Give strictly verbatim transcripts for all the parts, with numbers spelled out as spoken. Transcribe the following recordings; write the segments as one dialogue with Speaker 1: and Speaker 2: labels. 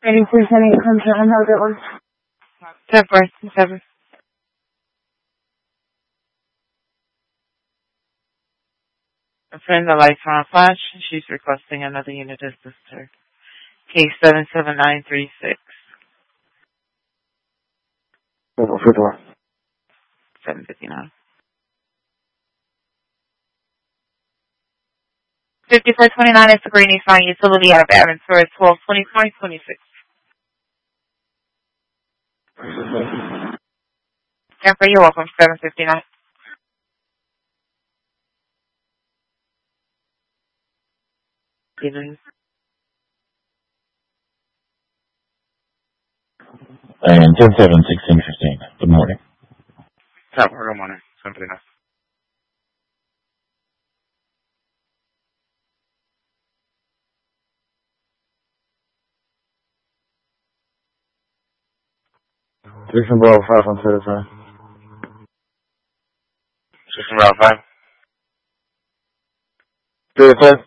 Speaker 1: eighty-three seventy-eight from seven, how's it one?
Speaker 2: ten four seven. A friend, the lights are on flash. She's requesting another unit as sister. Case seven seven nine three six.
Speaker 3: Level for door.
Speaker 2: seven fifty-nine. fifty-four twenty-nine is the Green East Line utility out of Evansville. twelve twenty-four twenty-six. Jennifer, you're welcome. seven fifty-nine. Evening.
Speaker 3: And ten seven sixteen fifteen. Good morning.
Speaker 4: Top, good morning. seven fifty-nine.
Speaker 3: Jason Bravo five on certified.
Speaker 4: System Route five.
Speaker 3: Certified.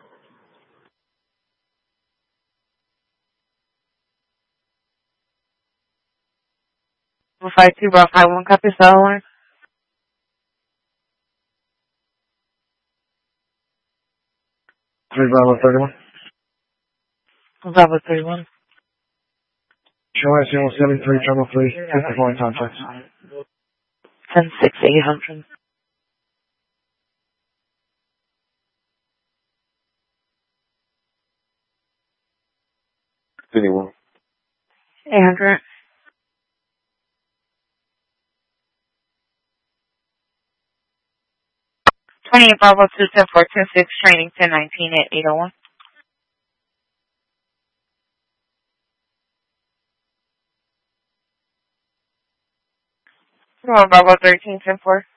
Speaker 2: five two Bravo five one, copy cell line.
Speaker 3: three Bravo thirty-one.
Speaker 2: Bravo thirty-one.
Speaker 3: Show S zero seven three trouble three. fifty-four in contact.
Speaker 2: ten six eight hundred.
Speaker 3: fifty-one.
Speaker 2: eight hundred. twenty-eight Bravo two ten four ten six, training ten nineteen at eight oh one. Bravo thirteen ten four.